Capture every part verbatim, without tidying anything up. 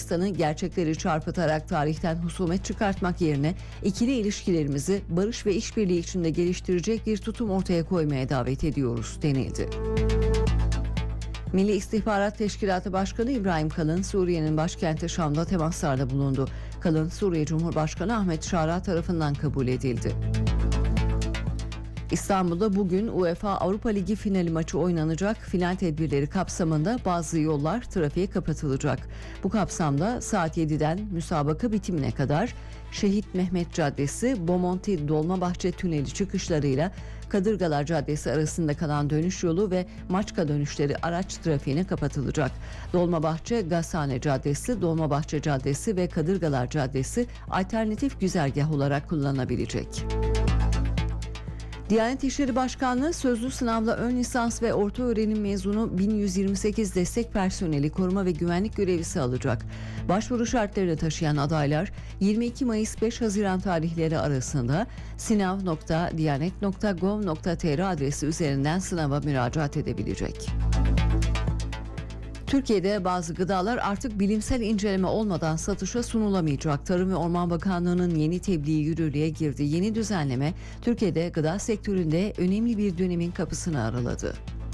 Yunanistan'ı gerçekleri çarpıtarak tarihten husumet çıkartmak yerine ikili ilişkilerimizi barış ve işbirliği içinde geliştirecek bir tutum ortaya koymaya davet ediyoruz denildi. Milli İstihbarat Teşkilatı Başkanı İbrahim Kalın, Suriye'nin başkenti Şam'da temaslarda bulundu. Kalın, Suriye Cumhurbaşkanı Ahmet Şara tarafından kabul edildi. İstanbul'da bugün UEFA Avrupa Ligi finali maçı oynanacak. Final tedbirleri kapsamında bazı yollar trafiğe kapatılacak. Bu kapsamda saat yediden müsabaka bitimine kadar Şehit Mehmet Caddesi, Bomonti Dolmabahçe Tüneli çıkışlarıyla Kadırgalar Caddesi arasında kalan dönüş yolu ve Maçka dönüşleri araç trafiğine kapatılacak. Dolmabahçe Gazhane Caddesi, Dolmabahçe Caddesi ve Kadırgalar Caddesi alternatif güzergah olarak kullanılabilecek. Diyanet İşleri Başkanlığı sözlü sınavla ön lisans ve orta öğrenim mezunu bin yüz yirmi sekiz destek personeli, koruma ve güvenlik görevlisi alacak. Başvuru şartlarını taşıyan adaylar yirmi iki Mayıs beş Haziran tarihleri arasında sınav nokta diyanet nokta gov nokta tr adresi üzerinden sınava müracaat edebilecek. Türkiye'de bazı gıdalar artık bilimsel inceleme olmadan satışa sunulamayacak. Tarım ve Orman Bakanlığı'nın yeni tebliği yürürlüğe girdi. Yeni düzenleme Türkiye'de gıda sektöründe önemli bir dönemin kapısını araladı.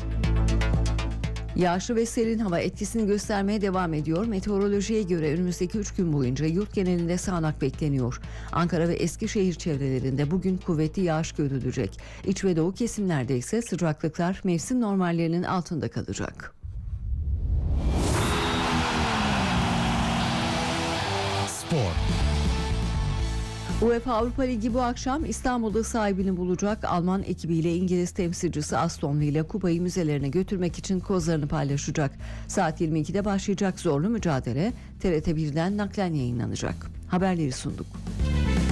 Yağışlı ve serin hava etkisini göstermeye devam ediyor. Meteorolojiye göre önümüzdeki üç gün boyunca yurt genelinde sağanak bekleniyor. Ankara ve Eskişehir çevrelerinde bugün kuvvetli yağış görülecek. İç ve doğu kesimlerde ise sıcaklıklar mevsim normallerinin altında kalacak. UEFA Avrupa Ligi bu akşam İstanbul'da sahibini bulacak. Alman ekibiyle İngiliz temsilcisi Aston Villa kupayı müzelerine götürmek için kozlarını paylaşacak. Saat yirmi ikide başlayacak zorlu mücadele T R T birden naklen yayınlanacak. Haberleri sunduk.